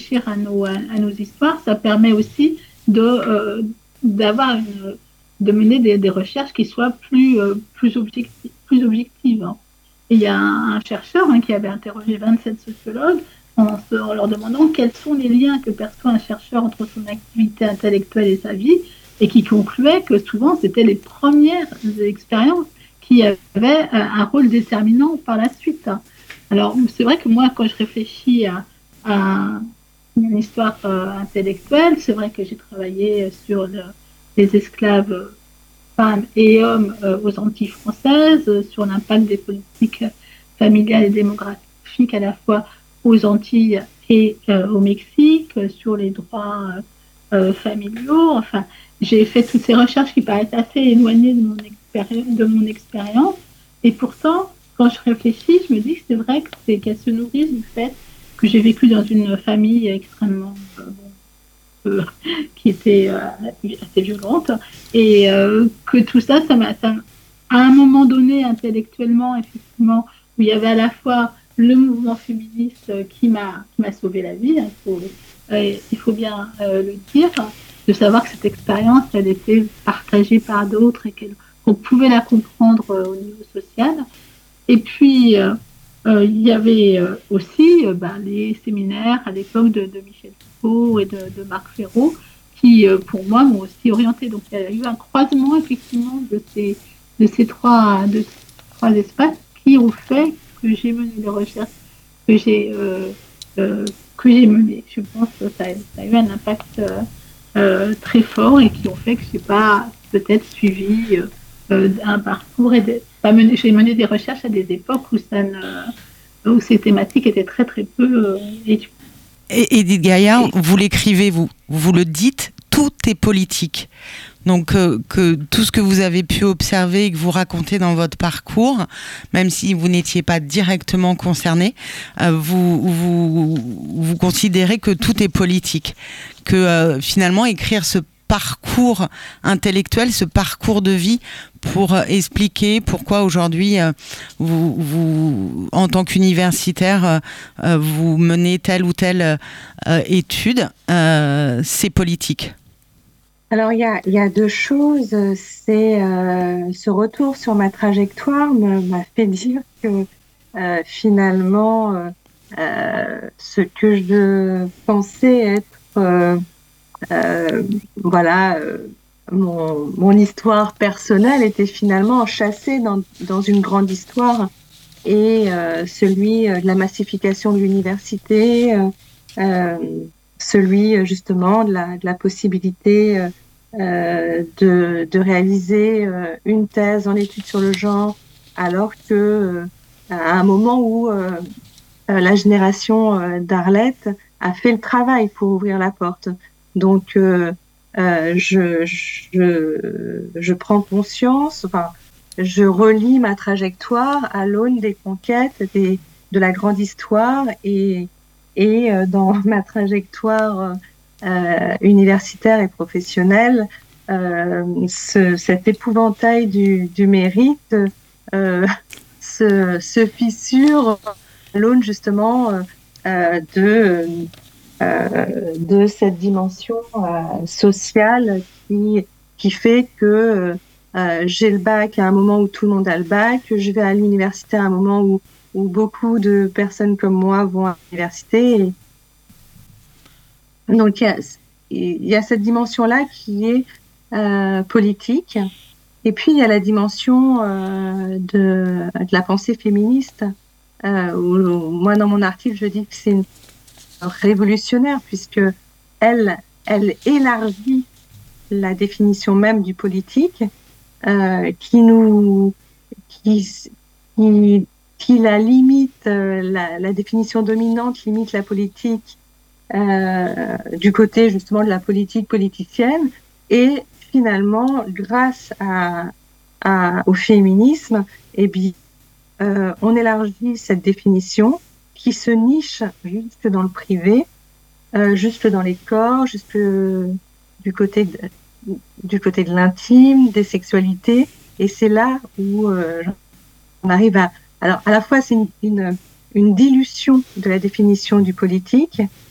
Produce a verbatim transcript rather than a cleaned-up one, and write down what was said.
réfléchir à nos, à, à nos histoires, ça permet aussi de, euh, d'avoir une, de mener des, des recherches qui soient plus, euh, plus, objecti- plus objectives. Hein. Et il y a un, un chercheur hein, qui avait interrogé vingt-sept sociologues en, se, en leur demandant quels sont les liens que perçoit un chercheur entre son activité intellectuelle et sa vie, et qui concluait que souvent c'était les premières expériences qui avaient un rôle déterminant par la suite. Alors c'est vrai que moi, quand je réfléchis à, à une histoire euh, intellectuelle, c'est vrai que j'ai travaillé sur le, les esclaves femmes et hommes euh, aux Antilles françaises, euh, sur l'impact des politiques familiales et démographiques à la fois aux Antilles et euh, au Mexique, euh, sur les droits euh, familiaux. Enfin, j'ai fait toutes ces recherches qui paraissent assez éloignées de mon, expéri- de mon expérience. Et pourtant, quand je réfléchis, je me dis que c'est vrai que c'est, qu'elles se nourrissent du fait que j'ai vécu dans une famille extrêmement euh, bon, qui était euh, assez violente, et euh, que tout ça, ça m'a, ça, à un moment donné, intellectuellement, effectivement, où il y avait à la fois le mouvement féministe qui m'a, qui m'a sauvé la vie, hein, il, faut, euh, il faut bien euh, le dire, de savoir que cette expérience, elle était partagée par d'autres et qu'elle, qu'on pouvait la comprendre euh, au niveau social. Et puis, euh, euh, il y avait euh, aussi euh, ben, les séminaires à l'époque de, de Michel Foucault et de, de Marc Ferraud, qui, euh, pour moi, m'ont aussi orienté. Donc, il y a eu un croisement, effectivement, de ces, de ces, trois, de ces trois espaces qui ont fait que j'ai mené les recherches que j'ai, euh, euh, que j'ai menées. Je pense que ça a, ça a eu un impact euh, euh, très fort et qui ont fait que je n'ai pas peut-être suivi euh, euh, un parcours et de, pas mené, j'ai mené des recherches à des époques où, ça ne, où ces thématiques étaient très très peu euh, étudiées. Et Edith Gaillard, Et, vous l'écrivez, vous, vous le dites, tout est politique. Donc euh, que tout ce que vous avez pu observer et que vous racontez dans votre parcours, même si vous n'étiez pas directement concerné, euh, vous, vous, vous considérez que tout est politique. Que euh, finalement, écrire ce parcours intellectuel, ce parcours de vie pour euh, expliquer pourquoi aujourd'hui euh, vous, vous, en tant qu'universitaire, euh, vous menez telle ou telle euh, étude, euh, c'est politique. Alors, il y a, il y a deux choses. C'est euh, ce retour sur ma trajectoire me, m'a fait dire que euh, finalement, euh, euh, ce que je pensais être, euh, euh, voilà, euh, mon, mon histoire personnelle était finalement enchâssée dans, dans une grande histoire, et euh, celui de la massification de l'université, euh, euh, celui justement de la, de la possibilité euh, euh, de, de réaliser euh, une thèse en études sur le genre, alors que euh, à un moment où euh, la génération euh, d'Arlette a fait le travail pour ouvrir la porte. Donc euh, euh, je, je, je prends conscience, enfin, je relis ma trajectoire à l'aune des conquêtes, des, de la grande histoire, et, et euh, dans ma trajectoire euh, universitaire et professionnelle, euh, ce, cet épouvantail du, du mérite euh, se, se fissure à l'aune justement euh, de, euh, de cette dimension euh, sociale qui, qui fait que euh, j'ai le bac à un moment où tout le monde a le bac, je vais à l'université à un moment où, où beaucoup de personnes comme moi vont à l'université. Et donc il y a, il y a cette dimension-là qui est euh, politique. Et puis il y a la dimension euh, de, de la pensée féministe, euh, où, où moi dans mon article je dis que c'est une révolutionnaire, puisque elle, elle élargit la définition même du politique, euh, qui nous, qui, qui, qui la limite, euh, la, la définition dominante limite la politique euh, du côté justement de la politique politicienne, et finalement, grâce à, à, au féminisme, eh bien, euh, on élargit cette définition qui se niche juste dans le privé, euh, juste dans les corps, juste euh, du côté de, du côté de l'intime, des sexualités. Et c'est là où euh, on arrive à... Alors, à la fois, c'est une, une, une dilution de la définition du politique,